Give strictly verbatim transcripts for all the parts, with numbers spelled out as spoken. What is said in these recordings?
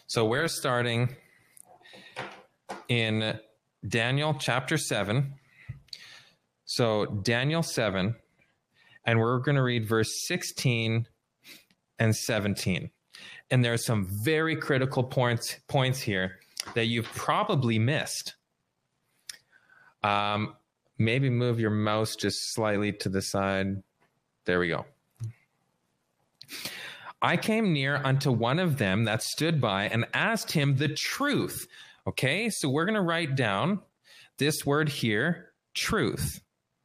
So we're starting in Daniel chapter seven. So Daniel seven, and we're going to read verse sixteen and seventeen. And there are some very critical points points here that you've probably missed. Um, maybe move your mouse just slightly to the side. There we go. I came near unto one of them that stood by and asked him the truth. Okay, so we're going to write down this word here, truth.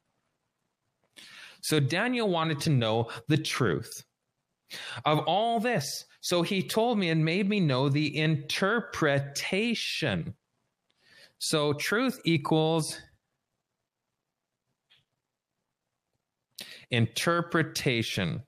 So Daniel wanted to know the truth of all this. So he told me and made me know the interpretation. So truth equals interpretation.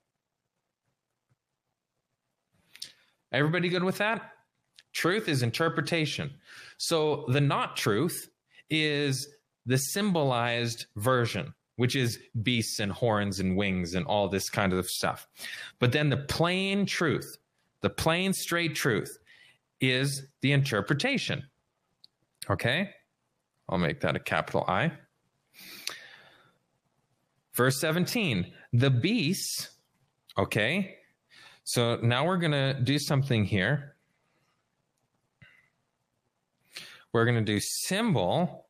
Everybody good with that? Truth is interpretation. So the not truth is the symbolized version, which is beasts and horns and wings and all this kind of stuff. But then the plain truth, the plain straight truth is the interpretation. Okay? I'll make that a capital I. Verse seventeen, the beasts, okay? So now we're going to do something here. We're going to do symbol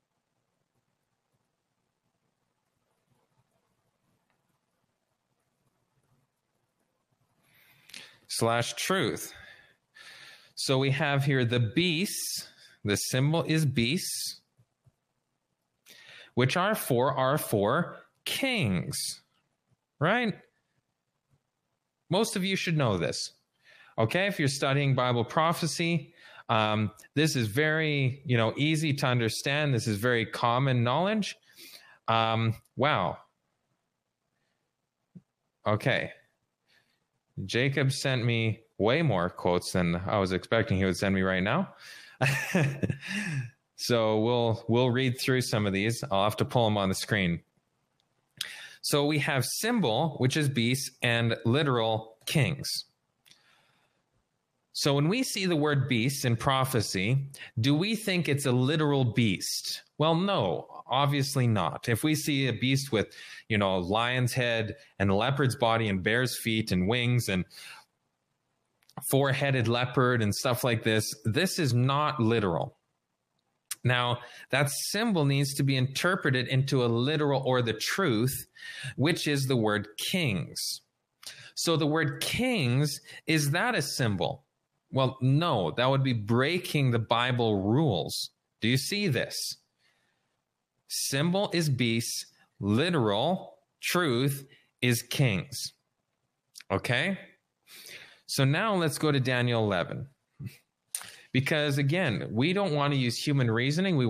slash truth. So we have here the beasts. The symbol is beasts, which are four are four kings, right? Most of you should know this. Okay, if you're studying Bible prophecy, um, this is very, you know, easy to understand. This is very common knowledge. Um, wow. Okay. Jacob sent me way more quotes than I was expecting he would send me right now. So we'll we'll read through some of these. I'll have to pull them on the screen. So we have symbol, which is beasts, and literal kings. So when we see the word beast in prophecy, do we think it's a literal beast? Well, no, obviously not. If we see a beast with, you know, a lion's head and a leopard's body and bear's feet and wings and four-headed leopard and stuff like this, this is not literal. Now, that symbol needs to be interpreted into a literal or the truth, which is the word kings. So the word kings, is that a symbol? Well, no, that would be breaking the Bible rules. Do you see this? Symbol is beasts, literal, truth is kings. Okay? So now let's go to Daniel eleven. Because again, we don't want to use human reasoning. We